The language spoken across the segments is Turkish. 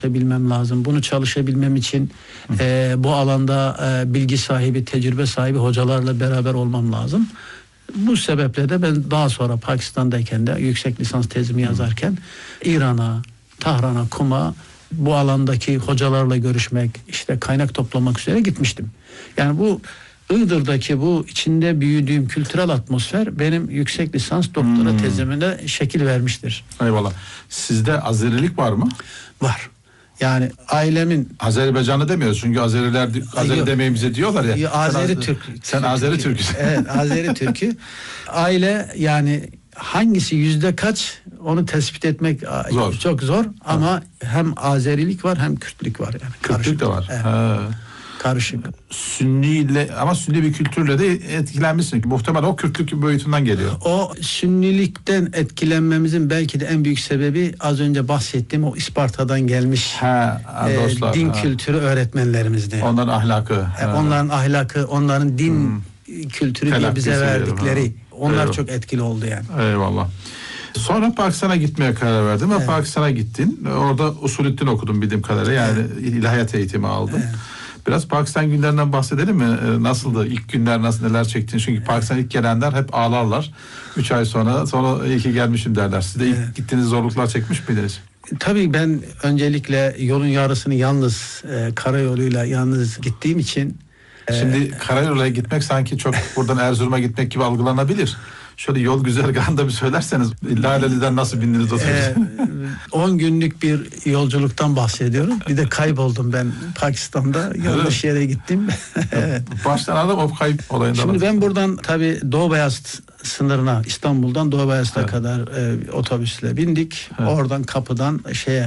bilmem lazım. Bunu çalışabilmem için bu alanda bilgi sahibi, tecrübe sahibi hocalarla beraber olmam lazım. Bu sebeple de ben daha sonra Pakistan'dayken de yüksek lisans tezimi yazarken İran'a, Tahran'a, Kum'a bu alandaki hocalarla görüşmek, işte kaynak toplamak üzere gitmiştim. Yani bu Iğdır'daki bu içinde büyüdüğüm kültürel atmosfer benim yüksek lisans doktora tezimine şekil vermiştir. Eyvallah. Sizde Azerilik var mı? Var. Yani ailemin... Azerbaycanlı demiyoruz çünkü Azeriler Azeri demeyin bize diyorlar ya. Azeri Türk. Sen Azeri Türk'üsün. Evet, Azeri Türk'ü. Aile yani hangisi yüzde kaç onu tespit etmek zor. Çok zor ama hem Azerilik var hem Kürtlük var yani. Kürtlük de var. Evet. Karışık. Sünniyle ama Sünni bir kültürle de etkilenmişsin. Muhtemelen o Kürtlük boyutundan geliyor. O Sünnilikten etkilenmemizin belki de en büyük sebebi az önce bahsettiğim o İsparta'dan gelmiş dostlar, din kültürü öğretmenlerimizdi. Onların ahlakı. Onların ahlakı, onların din kültürü diye bize verdikleri. Onlar çok etkili oldu yani. Eyvallah. Sonra Pakistan'a gitmeye karar verdim ve Pakistan'a gittin. Orada Usulüddin okudum bildiğim kadarıyla. Yani ilahiyat eğitimi aldım. Evet. Biraz Pakistan günlerinden bahsedelim mi? Nasıldı? İlk günler nasıl, neler çektin? Çünkü Pakistan'a ilk gelenler hep ağlarlar. 3 ay sonra iyi ki gelmişim derler. Siz de ilk gittiğiniz zorluklar çekmiş miydiniz? Tabii ben öncelikle yolun yarısını yalnız karayoluyla yalnız gittiğim için. Şimdi karayoluyla gitmek sanki çok buradan Erzurum'a gitmek gibi algılanabilir. Şöyle yol güzergahında bir söylerseniz Laleli'den nasıl bindiniz otobüse? 10 günlük bir yolculuktan bahsediyorum. Bir de kayboldum ben Pakistan'da. Yanlış yere gittim. Evet. Baştan aldım o kayıp olayından. Şimdi ben buradan tabii Doğu Beyazıt sınırına, İstanbul'dan Doğu Beyazıt'a kadar otobüsle bindik. Oradan kapıdan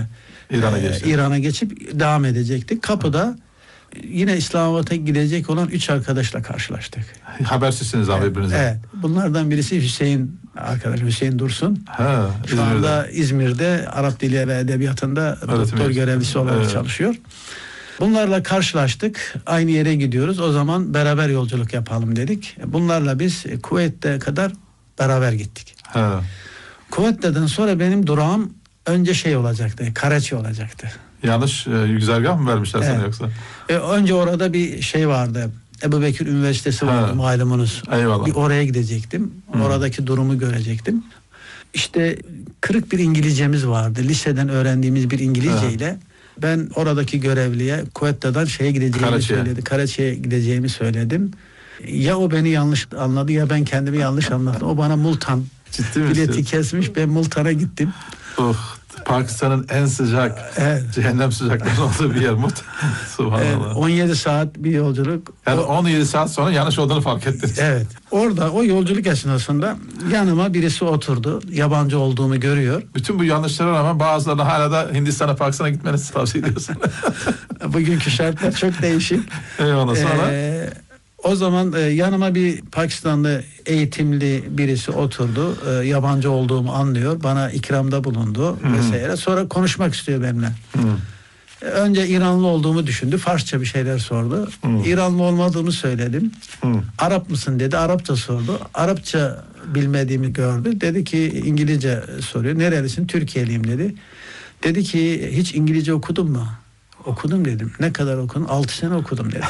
İran'a geçip devam edecektik. Kapıda yine İslamabad'a gidecek olan 3 arkadaşla karşılaştık. Habersizsiniz abi birbirinize. Evet. Bunlardan birisi Hüseyin Dursun. Şu anda İzmir'de Arap Dili ve Edebiyatı'nda doktor görevlisi olarak çalışıyor. Bunlarla karşılaştık. Aynı yere gidiyoruz. O zaman beraber yolculuk yapalım dedik. Bunlarla biz Kuveyt'e kadar beraber gittik. Kuveyt'ten sonra benim durağım önce olacaktı. Karachi olacaktı. Yanlış güzergah mı vermişler sana yoksa? Önce orada bir vardı. Ebu Bekir Üniversitesi vardı malumunuz. Eyvallah. Bir oraya gidecektim. Oradaki durumu görecektim. İşte kırık bir İngilizcemiz vardı. Liseden öğrendiğimiz bir İngilizceyle ben oradaki görevliye Kuveyt'ten gideceğimi söyledi. Karachi'ye gideceğimi söyledim. Ya o beni yanlış anladı ya ben kendimi yanlış anladım. O bana Multan bileti kesmiş. Ben Multan'a gittim. Pakistan'ın en sıcak, cehennem sıcaklığının olduğu bir yer Subhanallah. 17 saat bir yolculuk. Yani 17 saat sonra yanlış olduğunu fark ettiniz. Evet. Orada o yolculuk esnasında yanıma birisi oturdu. Yabancı olduğumu görüyor. Bütün bu yanlışlara rağmen bazılarına hala da Hindistan'a, Pakistan'a gitmenizi tavsiye ediyorsun. Bugünkü şartlar çok değişik. Eyvallah. Sonra? O zaman yanıma bir Pakistanlı eğitimli birisi oturdu. Yabancı olduğumu anlıyor. Bana ikramda bulundu vesaire. Sonra konuşmak istiyor benimle. Önce İranlı olduğumu düşündü. Farsça bir şeyler sordu. İranlı olmadığımı söyledim. Arap mısın dedi. Arapça sordu. Arapça bilmediğimi gördü. Dedi ki İngilizce soruyor. Nerelisin? Türkiye'liyim dedi. Dedi ki hiç İngilizce okudun mu? Okudum dedim. Ne kadar okudun? 6 sene okudum dedi.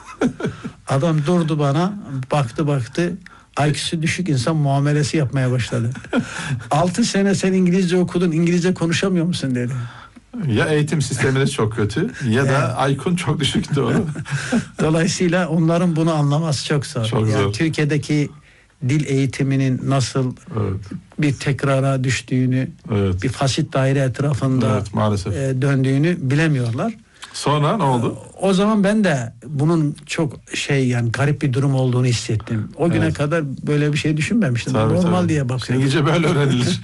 Adam durdu bana, baktı, IQ'su düşük insan muamelesi yapmaya başladı. 6 sene sen İngilizce okudun, İngilizce konuşamıyor musun dedi. Ya eğitim sisteminiz çok kötü ya da IQ'un çok düşük, doğru. Dolayısıyla onların bunu anlaması çok zor. Çok zor. Türkiye'deki dil eğitiminin nasıl bir tekrara düştüğünü, bir fasit daire etrafında döndüğünü bilemiyorlar. Sonra ne oldu? O zaman ben de bunun çok garip bir durum olduğunu hissettim. O güne kadar böyle bir şey düşünmemiştim. Normal diye bakıyorum. İngilizce böyle öğrenilir.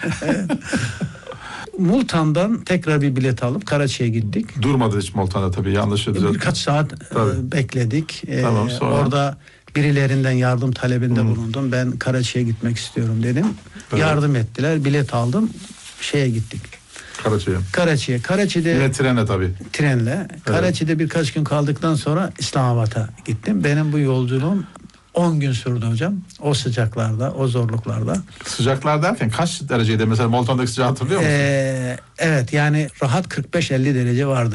Multan'dan tekrar bir bilet alıp Karachi'ye gittik. Durmadı hiç Multan'da tabii, yanlış düzelttim. Birkaç saat bekledik. Sonra? Orada birilerinden yardım talebinde bulundum. Ben Karachi'ye gitmek istiyorum dedim. Yardım ettiler. Bilet aldım. Gittik. Karachi'ye. Karachi'de yine trenle tabii. Trenle. Karachi'de birkaç gün kaldıktan sonra İslamabad'a gittim. Benim bu yolculuğum 10 gün sürdü hocam. O sıcaklarda, o zorluklarda. Sıcaklar derken kaç dereceydi? Mesela Multan'daki sıcağı hatırlıyor musun? Evet, yani rahat 45-50 derece vardı.